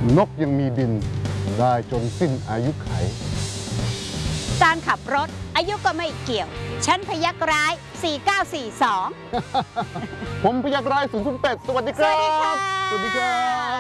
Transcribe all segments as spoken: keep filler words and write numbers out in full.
นกยังมีบินได้จนสิ้นอายุไขการขับรถอายุก็ไม่เกี่ยวฉันพยักร้ายสี่เก้าสี่สองผมพยักร้ายศูนย์ศูนย์แปดสวัสดีครับสวัสดีค่ะสวัสดีครับ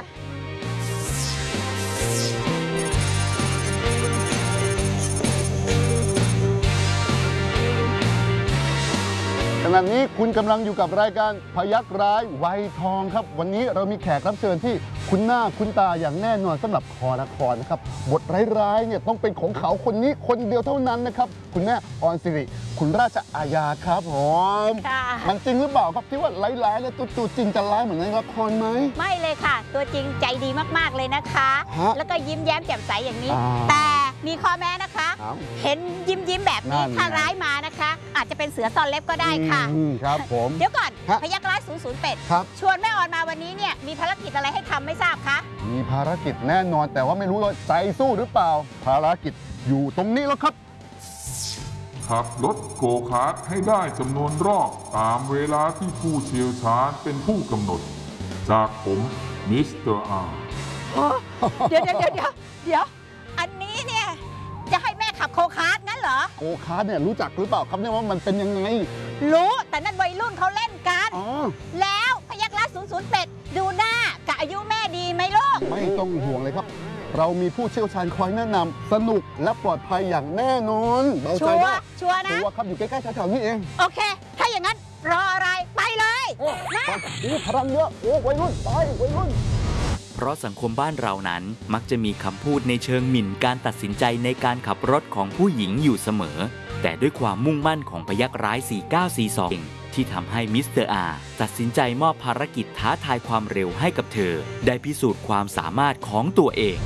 ขณะนี้คุณกำลังอยู่กับรายการพยักร้ายวัยทองครับวันนี้เรามีแขกรับเชิญที่คุ้นหน้าคุ้นตาอย่างแน่นอนสำหรับคอละครนะครับบทร้ายๆเนี่ยต้องเป็นของเขาคนนี้คนเดียวเท่านั้นนะครับคุณแม่ออนสิริคุณราชอาญาครับผมมันจริงหรือเปล่าครับที่ว่าร้ายๆแล้วตัวจริงจะร้ายเหมือนในละครไหมไม่เลยค่ะตัวจริงใจดีมากๆเลยนะคะแล้วก็ยิ้มแย้มแจ่มใสอย่างนี้แต่มีข้อแม้นะคะเห็นยิ้มยิ้มแบบนี้ถ้าร้ายมานะคะอาจจะเป็นเสือตอนเล็บก็ได้ค่ะครับผมเดี๋ยวก่อนพยักร้ายศูนย์ศูนย์แปดชวนแม่ออนมาวันนี้เนี่ยมีภารกิจอะไรให้ทำไม่ทราบคะมีภารกิจแน่นอนแต่ว่าไม่รู้ว่าใจสู้หรือเปล่าภารกิจอยู่ตรงนี้แล้วครับขับรถโกคาร์ทให้ได้จำนวนรอบตามเวลาที่ผู้เชี่ยวชาญเป็นผู้กำหนดจากผมมิสเตอร์อาร์เดี๋ยวเดี๋ยวเดี๋ยวเดี๋ยวอันนี้เนี่ยจะให้แม่ขับโกคาร์ทงั้นเหรอโกคาร์ทเนี่ยรู้จักหรือเปล่าครับเนี่ยว่ามันเป็นยังไงรู้แต่นั่นวัยรุ่นเขาเล่นกันแล้วพยักร้ายศูนย์ศูนย์แปดดูหน้ากับอายุแม่ดีไหมลูกไม่ต้องห่วงเลยครับเรามีผู้เชี่ยวชาญคอยแนะนำสนุกและปลอดภัยอย่างแน่นอนชัวร์ชัวร์นะชัวร์ครับอยู่ใกล้ๆแถวๆนี้เองโอเคถ้าอย่างนั้นรออะไรไปเลยนะโอ้พลังเยอะโอ้วัยรุ่นไปวัยรุ่นเพราะสังคมบ้านเรานั้นมักจะมีคำพูดในเชิงหมิ่นการตัดสินใจในการขับรถของผู้หญิงอยู่เสมอแต่ด้วยความมุ่งมั่นของพยักร้ายสี่เก้าสี่สองที่ทำให้มิสเตอร์อาร์ตัดสินใจมอบภารกิจท้าทายความเร็วให้กับเธอได้พิสูจน์ความสามารถของตัวเอง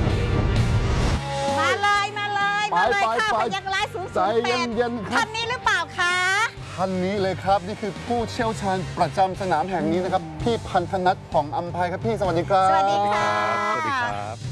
มาเลยมาเลยมาเลยค่ะพยักร้ายศูนย์ศูนย์แปดคันนี้หรือเปล่าคะท่านนี้เลยครับนี่คือผู้เชี่ยวชาญประจำสนามแห่งนี้นะครับพี่พันธนัทผ่องอำไพครับพี่สวัสดีครับสวัสดีค่ะสวัสดีครับ